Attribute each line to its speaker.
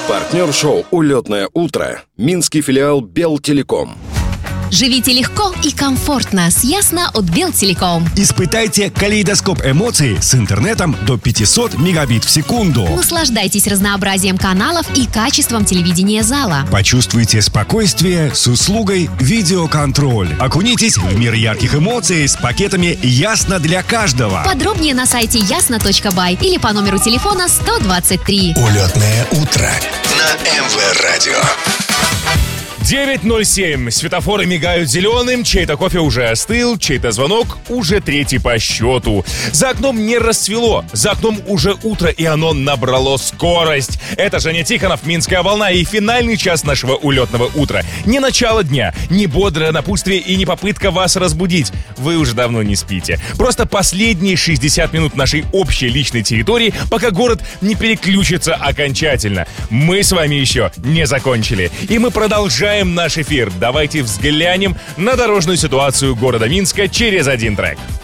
Speaker 1: Партнер шоу «Улетное утро» – минский филиал Белтелеком.
Speaker 2: Живите легко и комфортно с Ясно от Белтелеком.
Speaker 3: Испытайте калейдоскоп эмоций с интернетом до 500 мегабит в секунду.
Speaker 2: Наслаждайтесь разнообразием каналов и качеством телевидения зала.
Speaker 3: Почувствуйте спокойствие с услугой видеоконтроль. Окунитесь в мир ярких эмоций с пакетами «Ясно для каждого».
Speaker 2: Подробнее на сайте ясно.бай или по номеру телефона 123.
Speaker 4: Улетное утро на МВ-радио.
Speaker 5: 9:07. Светофоры мигают зеленым, чей-то кофе уже остыл, чей-то звонок уже третий по счету. За окном не расцвело, за окном уже утро, и оно набрало скорость. Это Женя Тихонов, «Минская волна», и финальный час нашего улетного утра. Не начало дня, не бодрое напутствие и не попытка вас разбудить. Вы уже давно не спите. Просто последние 60 минут нашей общей личной территории, пока город не переключится окончательно. Мы с вами еще не закончили. И мы продолжаем наш эфир. Давайте взглянем на дорожную ситуацию города Минска через один трек.